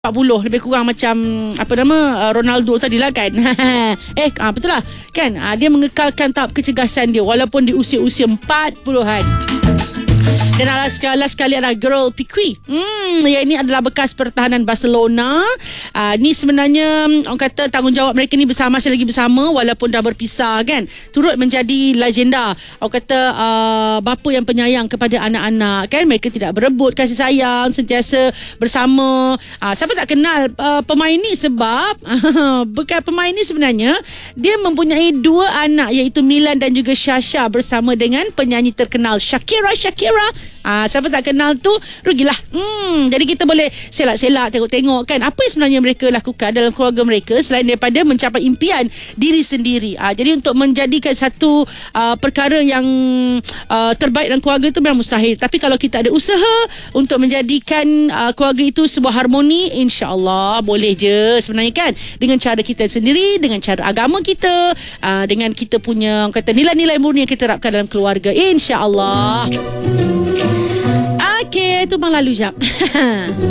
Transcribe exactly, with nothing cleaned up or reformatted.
empat puluh lebih kurang macam apa nama uh, Ronaldo tadilah kan. eh uh, betul lah kan, uh, dia mengekalkan tahap kecergasan dia walaupun di usia-usia empat puluhan. Dan last sekali, last sekali adalah Gerald Piqué. Hmm, yang ini adalah bekas pertahanan Barcelona. Uh, ni sebenarnya orang kata tanggungjawab mereka ni bersama, masih lagi bersama walaupun dah berpisah kan. Turut menjadi legenda. Orang kata uh, bapa yang penyayang kepada anak-anak kan. Mereka tidak berebut kasih sayang, sentiasa bersama. Uh, siapa tak kenal uh, pemain ni sebab bekas pemain ni sebenarnya dia mempunyai dua anak iaitu Milan dan juga Sasha bersama dengan penyanyi terkenal Shakira Shakira. Ah, siapa tak kenal tu rugilah. Hmm, jadi kita boleh selak-selak tengok-tengok kan apa yang sebenarnya mereka lakukan dalam keluarga mereka selain daripada mencapai impian diri sendiri. Ah, jadi untuk menjadikan satu uh, perkara yang uh, terbaik dalam keluarga itu memang mustahil. Tapi kalau kita ada usaha untuk menjadikan uh, keluarga itu sebuah harmoni, insya-Allah boleh je sebenarnya kan, dengan cara kita sendiri, dengan cara agama kita, uh, dengan kita punya kata nilai-nilai murni yang kita terapkan dalam keluarga, insya-Allah. Okey, tu bang lalu jap.